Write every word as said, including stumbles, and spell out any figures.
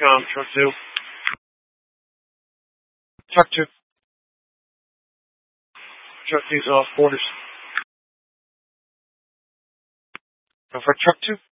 com, truck two. Truck two. Truck two's off quarters. Go for truck two.